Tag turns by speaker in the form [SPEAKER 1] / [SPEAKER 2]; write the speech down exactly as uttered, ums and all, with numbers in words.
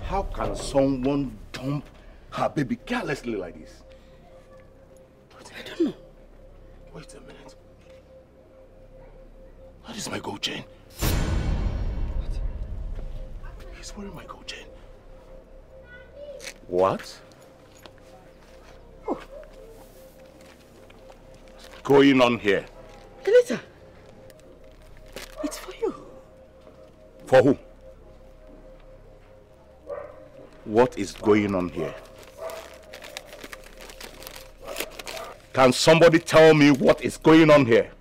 [SPEAKER 1] How can someone dump her baby carelessly like this?
[SPEAKER 2] I don't know.
[SPEAKER 1] Wait a minute. That is my gold chain. What? He's wearing my gold chain. What?
[SPEAKER 2] Oh.
[SPEAKER 1] What's going on here?
[SPEAKER 2] Elisa, it's for you.
[SPEAKER 1] For who? What is going on here? Can somebody tell me what is going on here?